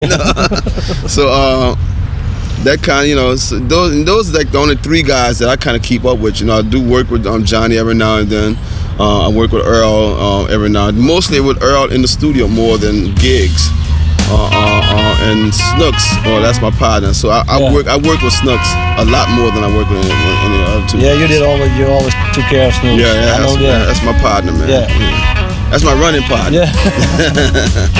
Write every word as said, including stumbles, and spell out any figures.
So uh, that kind of, you know, so those and those are like the only three guys that I kind of keep up with. You know, I do work with um, Johnny every now and then. Uh, I work with Earl uh, every now and then. Mostly with Earl in the studio more than gigs. Uh, uh, uh, and Snooks, oh, that's my partner. So I, I Yeah. work I work with Snooks a lot more than I work with any, any other two. Yeah, you guys. did always. You always took care of Snooks. Yeah, yeah, I know that's, that. that's my partner, man. Yeah. That's my running partner. Yeah.